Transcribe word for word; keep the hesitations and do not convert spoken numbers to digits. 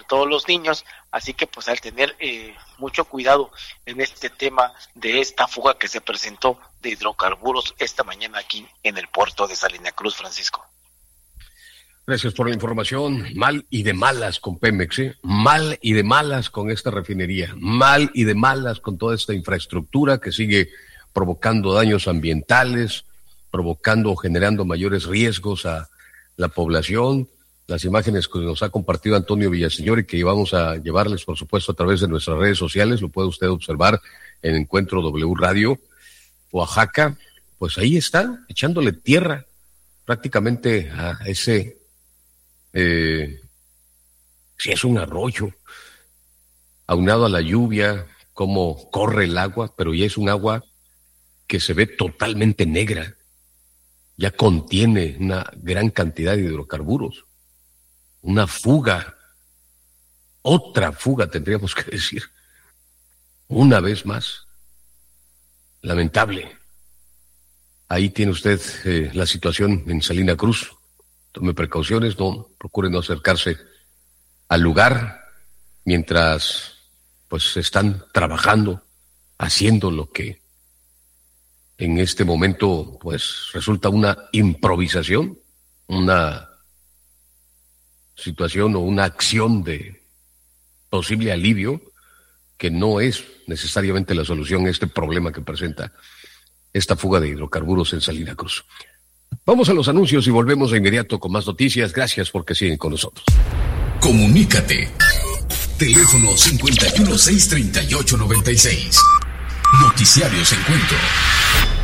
todos los niños, así que pues al tener eh, mucho cuidado en este tema de esta fuga que se presentó de hidrocarburos esta mañana aquí en el puerto de Salina Cruz, Francisco. Gracias por la información. Mal y de malas con Pemex, ¿eh? Mal y de malas con esta refinería, mal y de malas con toda esta infraestructura que sigue provocando daños ambientales, provocando o generando mayores riesgos a la población. Las imágenes que nos ha compartido Antonio Villaseñor y que vamos a llevarles, por supuesto, a través de nuestras redes sociales, lo puede usted observar en Encuentro W Radio, Oaxaca, pues ahí está, echándole tierra prácticamente a ese... Eh, si es un arroyo, aunado a la lluvia, cómo corre el agua, pero ya es un agua que se ve totalmente negra, ya contiene una gran cantidad de hidrocarburos, una fuga, otra fuga tendríamos que decir, una vez más, lamentable. Ahí tiene usted eh, la situación en Salina Cruz. Tome precauciones, no, procure no acercarse al lugar mientras pues están trabajando, haciendo lo que en este momento pues resulta una improvisación, una situación o una acción de posible alivio que no es necesariamente la solución a este problema que presenta esta fuga de hidrocarburos en Salina Cruz. Vamos a los anuncios y volvemos de inmediato con más noticias. Gracias porque siguen con nosotros. Comunícate. Teléfono cincuenta y uno, seiscientos treinta y ocho, noventa y seis. Noticiarios Encuentro.